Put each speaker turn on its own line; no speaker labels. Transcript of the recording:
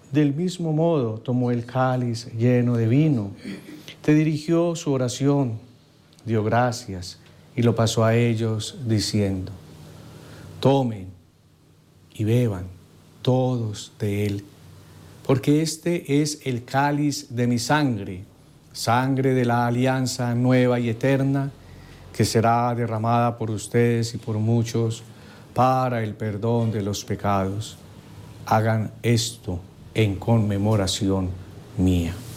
Del mismo modo tomó el cáliz lleno de vino, te dirigió su oración, dio gracias y lo pasó a ellos diciendo: tomen y beban todos de él, porque este es el cáliz de mi sangre, sangre de la alianza nueva y eterna, que será derramada por ustedes y por muchos para el perdón de los pecados. Hagan esto en conmemoración mía.